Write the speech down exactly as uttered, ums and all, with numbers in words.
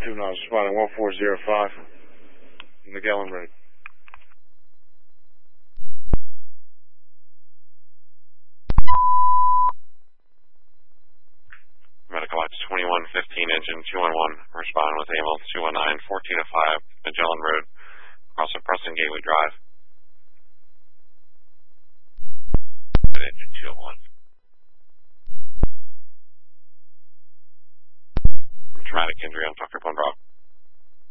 two nine, responding one four zero five, Magellan Road. Medical X twenty-one fifteen, engine two one one, respond with ambulance two one nine, fourteen oh five, Magellan Road, across the Preston Gateway Drive. Engine two oh one. Traumatic injury on Tucker Pond Rock.